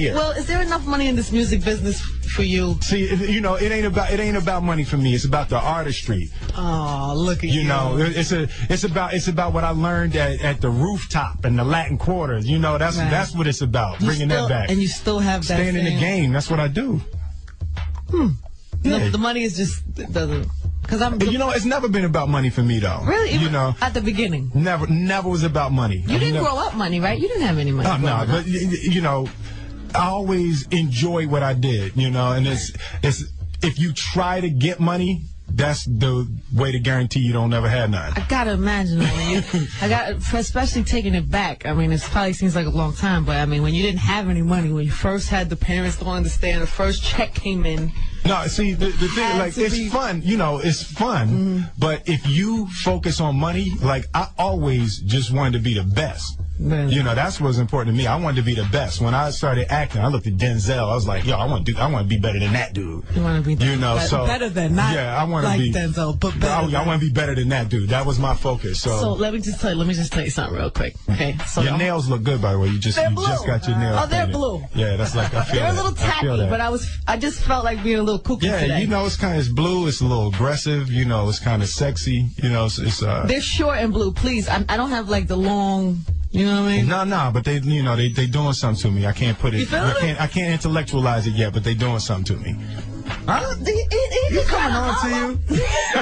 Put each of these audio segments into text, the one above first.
here. Well, is there enough money in this music business for you? See, you know, it ain't about money for me. It's about the artistry. Oh, look at you. You know, it's about what I learned at the rooftop and the Latin Quarters. You know, that's what it's about. Bringing that back. And you still have that. Staying in the game. That's what I do. Yeah. The money is just doesn't. You know, it's never been about money for me, though. Really? You know, at the beginning? Never was about money. You didn't grow up money, right? You didn't have any money. Oh, no, but, you know, I always enjoy what I did, you know, and it's if you try to get money, that's the way to guarantee you don't ever have none. I gotta imagine when especially taking it back. I mean, it probably seems like a long time, but I mean, when you didn't have any money, when you first had the parents don't understand, the first check came in. No, see, the thing, like, it's fun, you know, it's fun, but if you focus on money, like, I always just wanted to be the best. You know, that's what's important to me. I wanted to be the best. When I started acting, I looked at Denzel. I was like, yo, I want to be better than that dude. You want to be better than, not I want to like be Denzel, but better. I want to be better than that dude. That was my focus. So let me just tell you something real quick. Okay. So your nails look good, by the way. You just got your nails. Oh, they're blue. Yeah, that's like I feel. They're a little tacky, but I just felt like being a little kooky today. Yeah, you know, it's blue. It's a little aggressive. You know, it's kind of sexy. You know, they're short and blue. Please, I don't have like the long. You know what I mean? No, but they doing something to me. I can't put it. I can't intellectualize it yet, but they doing something to me. Huh? You coming on to you?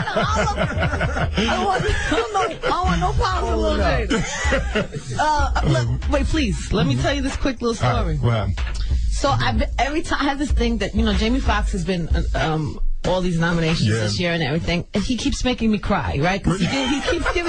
I don't want no problems with little James. Wait, please. Let me tell you this quick little story. Well. So every time I have this thing that Jamie Foxx has been all these nominations this year and everything, and he keeps making me cry, right? Because he keeps giving